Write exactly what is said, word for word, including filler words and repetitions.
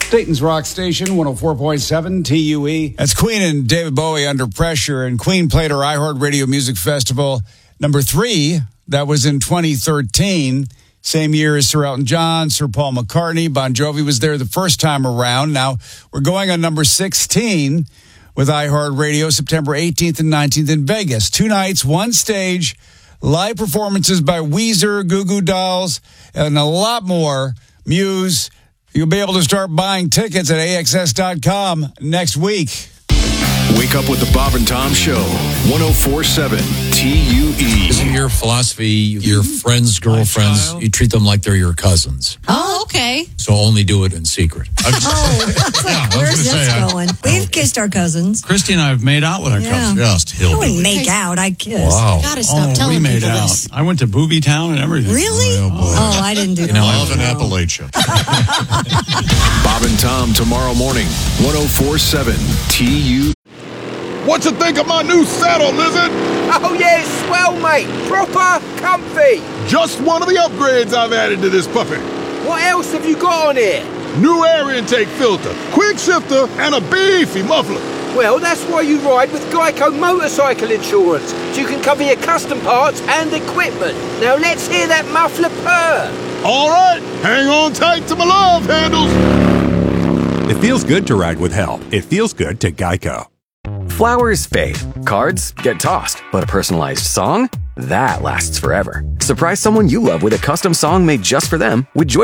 Dayton's Rock Station, one oh four point seven T U E. That's Queen and David Bowie, Under Pressure. And Queen played her iHeartRadio Music Festival number three. That was in twenty thirteen. Same year as Sir Elton John, Sir Paul McCartney. Bon Jovi was there the first time around. Now we're going on number sixteen with iHeartRadio, September eighteenth and nineteenth in Vegas. Two nights, one stage, live performances by Weezer, Goo Goo Dolls, and a lot more. Muse. You'll be able to start buying tickets at A X S dot com next week. Wake up with the Bob and Tom Show, one oh four point seven T U E. Isn't your philosophy, your friends, girlfriends, you treat them like they're your cousins? Oh, okay. So only do it in secret. Oh, yeah, where's this say, going? We've kissed our cousins. Christy and I have made out with our Yeah. cousins. Just I hillbilly. wouldn't make out. I kissed. Wow. Gotta stop Oh, telling we made people out. this. I went to Booby Town and everything. Really? Oh, boy. Oh, I didn't do You know, that. I live in Appalachia. Bob and Tom tomorrow morning, one oh four point seven T U E. What you think of my new saddle, Lizard? Oh yeah, swell, mate. Proper comfy. Just one of the upgrades I've added to this puppy. What else have you got on here? New air intake filter, quick shifter, and a beefy muffler. Well, that's why you ride with Geico Motorcycle Insurance, so you can cover your custom parts and equipment. Now let's hear that muffler purr. All right, hang on tight to my love handles. It feels good to ride with help. It feels good to Geico. Flowers fade, cards get tossed, but a personalized song? That lasts forever. Surprise someone you love with a custom song made just for them with Joy